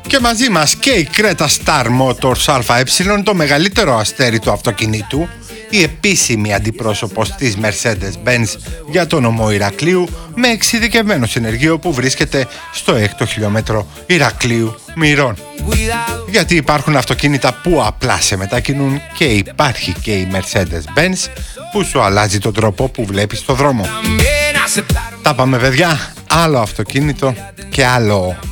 Και μαζί μας και η Creta Star Motors ΑΕ, το μεγαλύτερο αστέρι του αυτοκινήτου, η επίσημη αντιπρόσωπος της Mercedes-Benz για τον νομό Ηρακλείου, με εξειδικευμένο συνεργείο που βρίσκεται στο 6ο χιλιόμετρο Ηρακλείου Μυρών. Γιατί υπάρχουν αυτοκίνητα που απλά σε μετακινούν και υπάρχει και η Mercedes-Benz που σου αλλάζει τον τρόπο που βλέπεις το δρόμο. Τα πάμε παιδιά, άλλο αυτοκίνητο και άλλο